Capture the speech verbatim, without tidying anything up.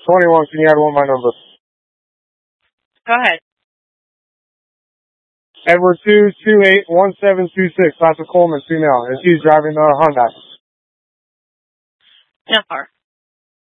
twenty-one, can you add one my number? Go ahead. Edward two two eight one seven two six. Doctor Coleman, female, and she's driving the Honda. Ten four.